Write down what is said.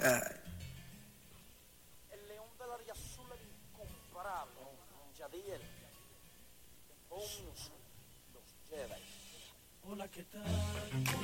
El león del área azul, el incomparable, Yadiel, Bones, los Jedi. Hola, ¿qué tal?